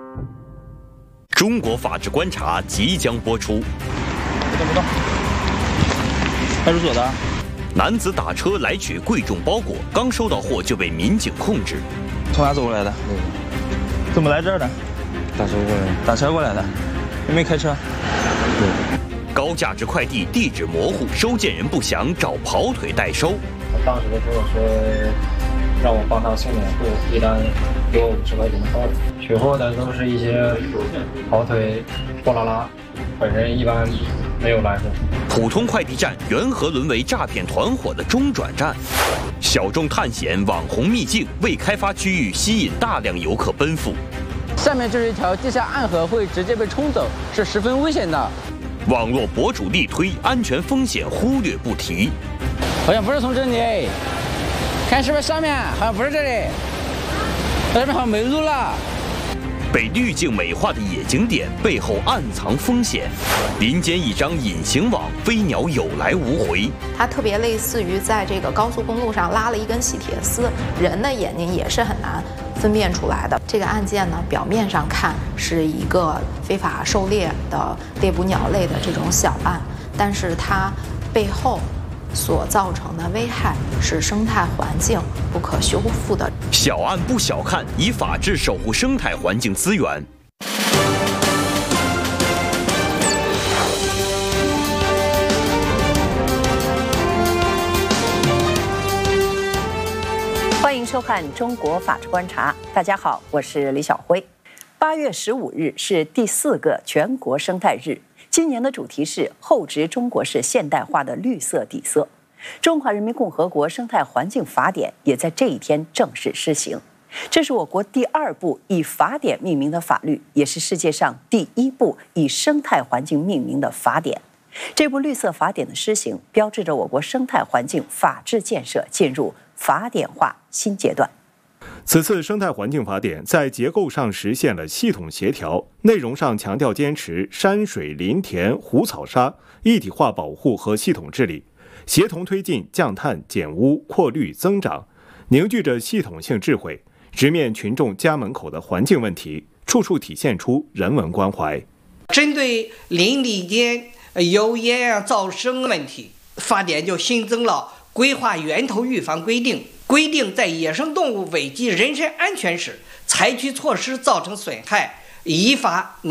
中国法治观察即将播出。 不动。派出所的。 男子打车来取贵重包裹，刚收到货就被民警控制。 从哪走过来的？怎么来这儿的？ 打车过来的。 打车过来的。有没有开车？ 对。 高价值快递地址模糊，收件人不详，找跑腿代收。 他当时跟我说，让我帮他送点货，一单给我50块钱的报酬。取货的都是一些跑腿、货拉拉，本人一般没有来过。 普通快递站缘何沦为诈骗团伙的中转站？小众探险网红秘境，未开发区域吸引大量游客奔赴。 下面这是一条地下暗河，会直接被冲走，是十分危险的。 网络博主力推安全风险忽略不提。 好像不是从这里，看是不是上面？好像不是这里，这边好像没路了。 被滤镜美化的野景点背后暗藏风险，林间一张隐形网，飞鸟有来无回。 它特别类似于在这个高速公路上拉了一根细铁丝，人的眼睛也是很难分辨出来的。这个案件呢，表面上看是一个非法狩猎的猎捕鸟类的这种小案，但是它背后所造成的危害是生态环境不可修复的。 小案不小看，以法治守护生态环境资源。 欢迎收看《中国法治观察》，大家好，我是李晓辉。8月15日是第4个全国生态日。今年的主题是厚植中国式现代化的绿色底色。中华人民共和国生态环境法典也在这一天正式施行。这是我国第2部以法典命名的法律，也是世界上第1部以生态环境命名的法典。这部绿色法典的施行，标志着我国生态环境法治建设进入法典化新阶段。 此次生态环境法典在结构上实现了系统协调，内容上强调坚持山水林田湖草沙一体化保护和系统治理，协同推进降碳减污扩绿增长，凝聚着系统性智慧，直面群众家门口的环境问题，处处体现出人文关怀。 针对邻里间油烟噪声问题，法典就新增了规划源头预防规定，规定在野生动物危及人身安全时，采取措施造成损害，依法